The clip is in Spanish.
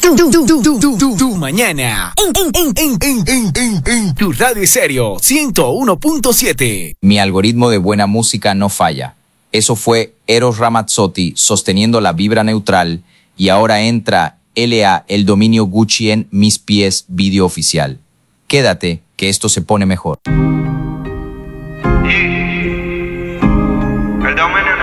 Tu mañana en tu radio serio 101.7. Mi algoritmo de buena música no falla. Eso fue Eros Ramazzotti sosteniendo la vibra neutral, y ahora entra LA, el dominio Gucci en Mis Pies, vídeo oficial. Quédate, que esto se pone mejor. El dominio